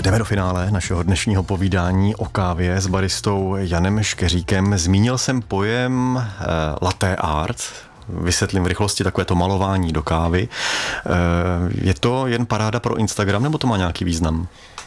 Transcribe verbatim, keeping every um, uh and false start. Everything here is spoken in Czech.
Jdeme do finále našeho dnešního povídání o kávě s baristou Janem Škeříkem. Zmínil jsem pojem eh, latte art. Vysvětlím v rychlosti takové to malování do kávy. Eh, je to jen paráda pro Instagram, nebo to má nějaký význam?